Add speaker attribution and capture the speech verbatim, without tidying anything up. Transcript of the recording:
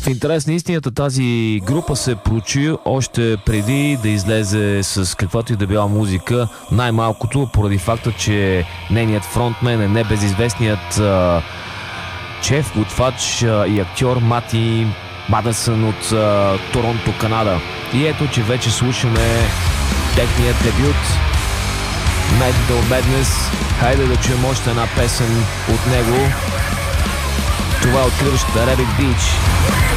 Speaker 1: В интерес на истината, тази група се прочи още преди да излезе с каквато и да била музика, най-малкото поради факта, че нейният фронтмен е небезизвестният а, шеф, готвач а, и актьор Мати Мадъсън от а, Торонто, Канада. И ето, че вече слушаме техният дебют Mental Madness. Хайде да чуем още една песен от него. Това е откриващата Rabbit Beach.